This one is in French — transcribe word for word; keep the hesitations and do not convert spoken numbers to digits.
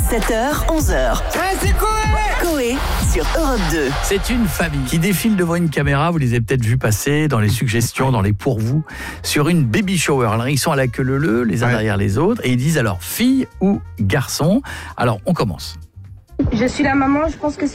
sept heures, onze heures. Ouais, c'est Coé Coé sur Europe deux. C'est une famille qui défile devant une caméra, vous les avez peut-être vus passer dans les suggestions, dans les pourvous, sur une baby shower. Alors ils sont à la queue leu-leu, les uns ouais. derrière les autres, et ils disent alors fille ou garçon. Alors on commence. Je suis la maman, je pense que c'est